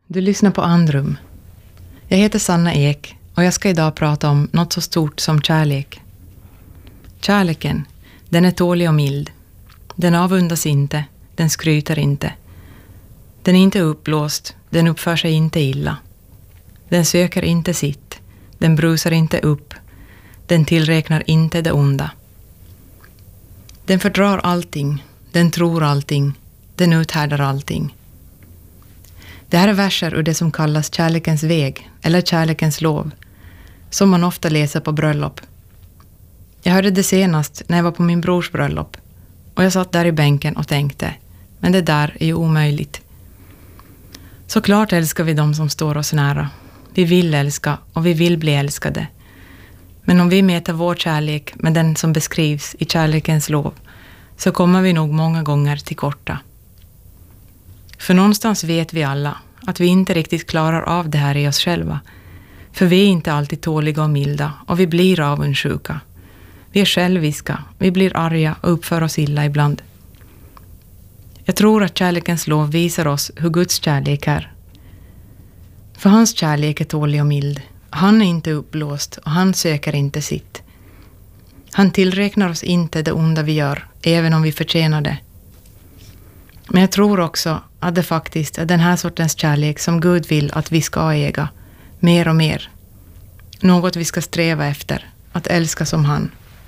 Du lyssnar på Andrum. Jag heter Sanna Ek och jag ska idag prata om något så stort som kärlek. Kärleken, den är tålig och mild. Den avundas inte, den skryter inte. Den är inte uppblåst, den uppför sig inte illa. Den söker inte sitt, den brusar inte upp. Den tillräknar inte det onda. Den fördrar allting, den tror allting, den uthärdar allting. Det här är verser ur det som kallas kärlekens väg eller kärlekens lov, som man ofta läser på bröllop. Jag hörde det senast när jag var på min brors bröllop och jag satt där i bänken och tänkte, men det där är ju omöjligt. Såklart älskar vi dem som står oss nära. Vi vill älska och vi vill bli älskade. Men om vi mäter vår kärlek med den som beskrivs i kärlekens lov så kommer vi nog många gånger till korta. För någonstans vet vi alla att vi inte riktigt klarar av det här i oss själva. För vi är inte alltid tåliga och milda och vi blir avundsjuka. Vi är själviska, vi blir arga och uppför oss illa ibland. Jag tror att kärlekens lov visar oss hur Guds kärlek är. För hans kärlek är tålig och mild. Han är inte uppblåst och han söker inte sitt. Han tillräknar oss inte det onda vi gör, även om vi förtjänar det. Men jag tror också att det faktiskt är den här sortens kärlek som Gud vill att vi ska äga, mer och mer. Något vi ska sträva efter, att älska som han.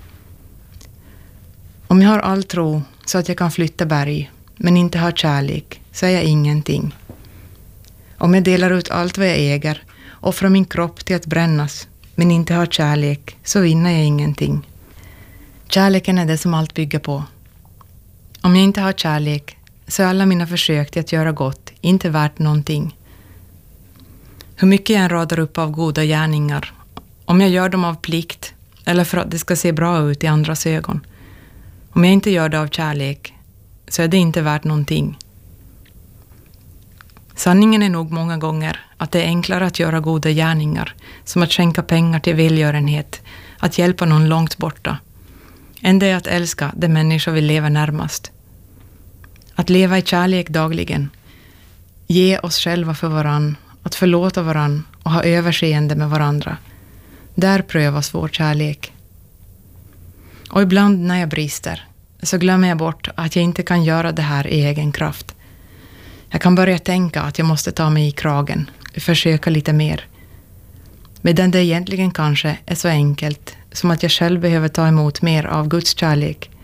Om jag har all tro så att jag kan flytta berg, men inte har kärlek, så är jag ingenting. Om jag delar ut allt vad jag äger, offrar min kropp till att brännas, men inte har kärlek, så vinner jag ingenting. Kärleken är det som allt bygger på. Om jag inte har kärlek, så är alla mina försök till att göra gott inte värt någonting. Hur mycket jag än radar upp av goda gärningar, om jag gör dem av plikt eller för att det ska se bra ut i andras ögon. Om jag inte gör det av kärlek, så är det inte värt någonting. Sanningen är nog många gånger att det är enklare att göra goda gärningar, som att skänka pengar till välgörenhet, att hjälpa någon långt borta, än det är att älska de människor vi lever närmast. Att leva i kärlek dagligen, ge oss själva för varann, att förlåta varann och ha överseende med varandra. Där prövas vår kärlek. Och ibland när jag brister så glömmer jag bort att jag inte kan göra det här i egen kraft. Jag kan börja tänka att jag måste ta mig i kragen, försöka lite mer. Medan det egentligen kanske är så enkelt som att jag själv behöver ta emot mer av Guds kärlek